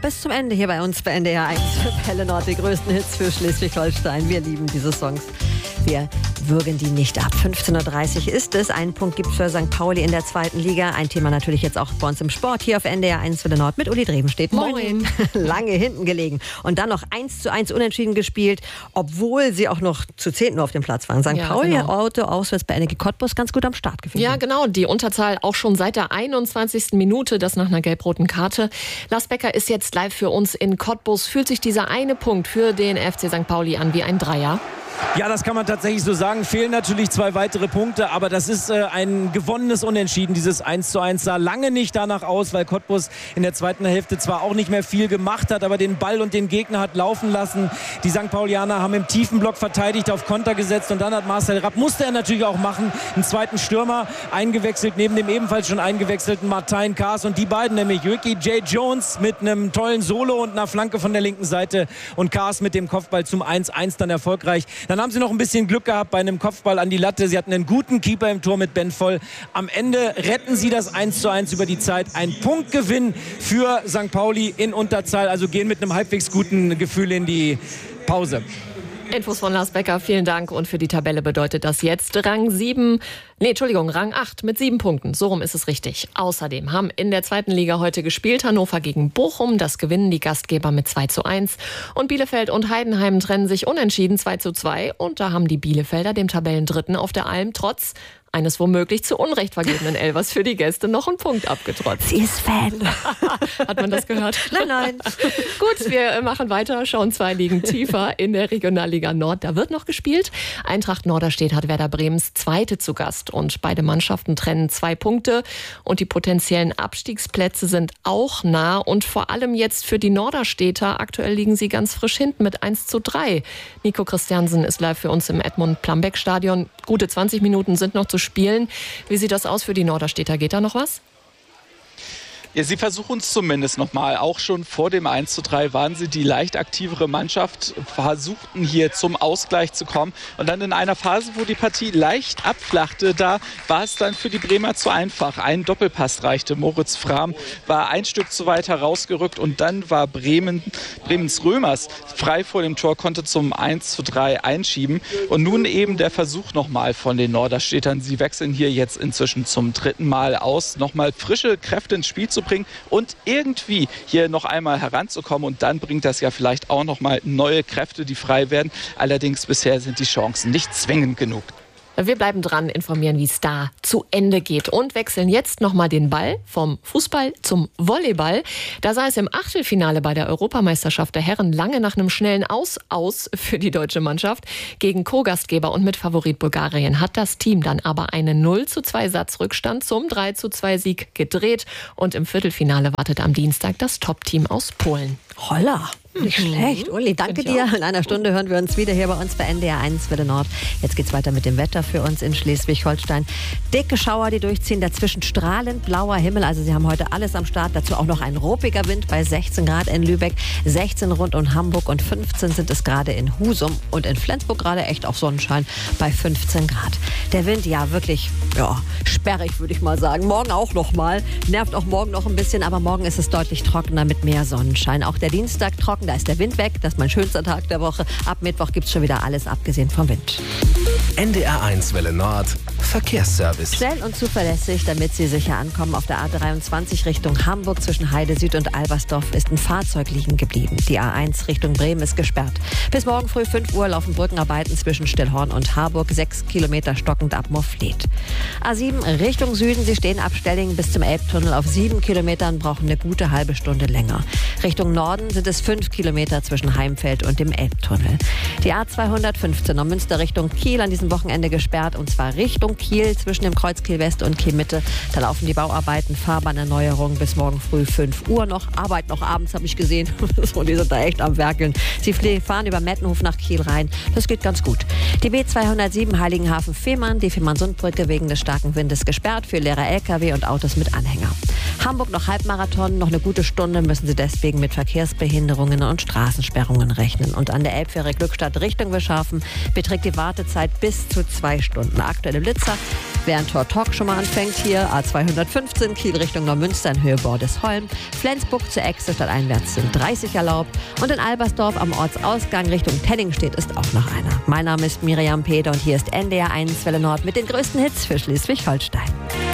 bis zum Ende hier bei uns bei NDR 1 für Pelle Nord, die größten Hits für Schleswig-Holstein. Wir lieben diese Songs. Wir würgen die nicht ab. 15.30 Uhr ist es. Einen Punkt gibt es für St. Pauli in der 2. Liga. Ein Thema natürlich jetzt auch bei uns im Sport hier auf NDR 1 Welle Nord mit Uli Drevenstedt. Moin. Lange hinten gelegen. Und dann noch 1:1 unentschieden gespielt, obwohl sie auch noch zu 10. auf dem Platz waren. St. Pauli Auto auswärts bei Energie Cottbus ganz gut am Start gewesen. Ja, genau. Die Unterzahl auch schon seit der 21. Minute, das nach einer gelb-roten Karte. Lars Becker ist jetzt live für uns in Cottbus. Fühlt sich dieser eine Punkt für den FC St. Pauli an wie ein Dreier? Ja, das kann man tatsächlich so sagen. Fehlen natürlich 2 weitere Punkte, aber das ist ein gewonnenes Unentschieden. Dieses 1:1 sah lange nicht danach aus, weil Cottbus in der zweiten Hälfte zwar auch nicht mehr viel gemacht hat, aber den Ball und den Gegner hat laufen lassen. Die St. Paulianer haben im tiefen Block verteidigt, auf Konter gesetzt und dann hat Marcel Rapp, musste er natürlich auch machen, einen zweiten Stürmer eingewechselt, neben dem ebenfalls schon eingewechselten Martin Kaas, und die beiden, nämlich Ricky J. Jones mit einem tollen Solo und einer Flanke von der linken Seite und Kaas mit dem Kopfball zum 1:1 dann erfolgreich. Dann haben sie noch ein bisschen Glück gehabt bei einem Kopfball an die Latte. Sie hatten einen guten Keeper im Tor mit Ben Voll. Am Ende retten sie das 1:1 über die Zeit. Ein Punktgewinn für St. Pauli in Unterzahl. Also gehen mit einem halbwegs guten Gefühl in die Pause. Infos von Lars Becker, vielen Dank. Und für die Tabelle bedeutet das jetzt Rang 8 mit 7 Punkten. So rum ist es richtig. Außerdem haben in der 2. Liga heute gespielt Hannover gegen Bochum. Das gewinnen die Gastgeber mit 2:1. Und Bielefeld und Heidenheim trennen sich unentschieden 2:2. Und da haben die Bielefelder dem Tabellendritten auf der Alm trotz eines womöglich zu Unrecht vergebenen Elvers für die Gäste noch einen Punkt abgetrotzt. Sie ist Fan. Hat man das gehört? Nein. Gut, wir machen weiter, schauen 2 Ligen tiefer in der Regionalliga Nord. Da wird noch gespielt. Eintracht Norderstedt hat Werder Bremens Zweite zu Gast. Und beide Mannschaften trennen 2 Punkte. Und die potenziellen Abstiegsplätze sind auch nah. Und vor allem jetzt für die Norderstädter. Aktuell liegen sie ganz frisch hinten mit 1:3. Nico Christiansen ist live für uns im Edmund-Plambeck-Stadion. Gute 20 Minuten sind noch zu spielen. Wie sieht das aus für die Norderstädter? Geht da noch was? Ja, sie versuchen es zumindest nochmal. Auch schon vor dem 1:3 waren sie die leicht aktivere Mannschaft, versuchten hier zum Ausgleich zu kommen. Und dann in einer Phase, wo die Partie leicht abflachte, da war es dann für die Bremer zu einfach. Ein Doppelpass reichte. Moritz Frahm war ein Stück zu weit herausgerückt und dann war Bremens Römers frei vor dem Tor, konnte zum 1:3 einschieben. Und nun eben der Versuch nochmal von den Norderstädtern. Sie wechseln hier jetzt inzwischen zum 3. Mal aus, nochmal frische Kräfte ins Spiel zu bringen und irgendwie hier noch einmal heranzukommen, und dann bringt das ja vielleicht auch noch mal neue Kräfte, die frei werden. Allerdings bisher sind die Chancen nicht zwingend genug. Wir bleiben dran, informieren, wie es da zu Ende geht und wechseln jetzt nochmal den Ball vom Fußball zum Volleyball. Da sah es im Achtelfinale bei der Europameisterschaft der Herren lange nach einem schnellen Aus für die deutsche Mannschaft. Gegen Co-Gastgeber und Mitfavorit Bulgarien hat das Team dann aber einen 0:2 Satzrückstand zum 3:2 Sieg gedreht. Und im Viertelfinale wartet am Dienstag das Top-Team aus Polen. Holla. Nicht schlecht. Uli, danke dir. In einer Stunde hören wir uns wieder hier bei uns bei NDR 1 Welle Nord. Jetzt geht's weiter mit dem Wetter für uns in Schleswig-Holstein. Dicke Schauer, die durchziehen, dazwischen strahlend blauer Himmel. Also sie haben heute alles am Start. Dazu auch noch ein ruppiger Wind bei 16 Grad in Lübeck, 16 rund um Hamburg und 15 sind es gerade in Husum. Und in Flensburg gerade echt auch Sonnenschein bei 15 Grad. Der Wind, ja wirklich, sperrig würde ich mal sagen. Morgen auch noch mal. Nervt auch morgen noch ein bisschen, aber morgen ist es deutlich trockener mit mehr Sonnenschein. Auch der Dienstag trocken. Da ist der Wind weg, das ist mein schönster Tag der Woche. Ab Mittwoch gibt es schon wieder alles, abgesehen vom Wind. NDR 1 Welle Nord, Verkehrsservice. Schnell und zuverlässig, damit Sie sicher ankommen. Auf der A23 Richtung Hamburg zwischen Heide Süd und Albersdorf ist ein Fahrzeug liegen geblieben. Die A1 Richtung Bremen ist gesperrt. Bis morgen früh 5 Uhr laufen Brückenarbeiten zwischen Stillhorn und Harburg. 6 Kilometer stockend ab Morfleet. A7 Richtung Süden, Sie stehen ab Stellingen bis zum Elbtunnel auf 7 Kilometern, brauchen eine gute halbe Stunde länger. Richtung Norden sind es 5 Kilometer zwischen Heimfeld und dem Elbtunnel. Die A215 nach Münster Richtung Kiel an diesem Wochenende gesperrt, und zwar Richtung Kiel zwischen dem Kreuz Kiel West und Kiel Mitte. Da laufen die Bauarbeiten, Fahrbahnerneuerung bis morgen früh 5 Uhr noch. Arbeit noch abends, habe ich gesehen. So, die sind da echt am Werkeln. Sie fahren über Mettenhof nach Kiel rein. Das geht ganz gut. Die B207 Heiligenhafen-Fehmarn, die Fehmarnsundbrücke wegen des starken Windes gesperrt für leere LKW und Autos mit Anhänger. Hamburg noch Halbmarathon, noch eine gute Stunde müssen Sie deswegen mit Verkehrsbehinderungen und Straßensperrungen rechnen. Und an der Elbfähre Glückstadt Richtung Wischhafen beträgt die Wartezeit bis zu 2 Stunden. Aktuelle Blitzer Während Tor Talk schon mal anfängt hier, A215 Kiel Richtung Neumünster in Höhe Bordesholm. Flensburg zur Echse stadteinwärts sind 30 erlaubt. Und in Albersdorf am Ortsausgang Richtung Tenningstedt ist auch noch einer. Mein Name ist Miriam Peter und hier ist NDR 1 Welle Nord mit den größten Hits für Schleswig-Holstein.